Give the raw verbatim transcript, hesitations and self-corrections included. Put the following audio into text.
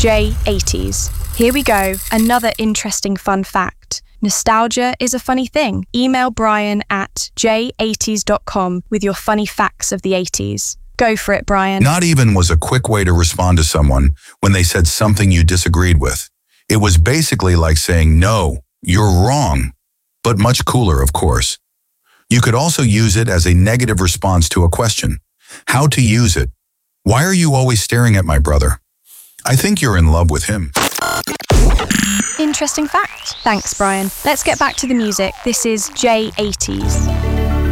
J eighties. Here we go, another interesting fun fact. Nostalgia is a funny thing. Email Brian at j eighties dot com with your funny facts of the eighties. Go for it, Brian. Not even was a quick way to respond to someone when they said something you disagreed with. It was basically like saying, no, you're wrong, but much cooler, of course. You could also use it as a negative response to a question. How to use it. Why are you always staring at my brother? I think you're in love with him. Interesting fact. Thanks, Brian. Let's get back to the music. This is J eighties.